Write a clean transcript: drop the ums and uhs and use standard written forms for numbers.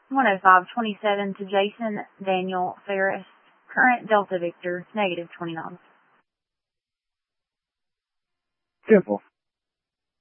105.27 to Jason Daniel Ferris. Current Delta Victor, -29. Simple.